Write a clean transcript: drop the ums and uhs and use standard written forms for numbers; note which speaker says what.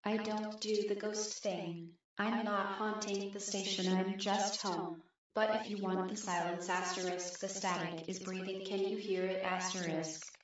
Speaker 1: I don't do the ghost thing. I'm not haunting the station, I'm just home. But if you want the silence asterisk, the static is breathing, can you hear it asterisk?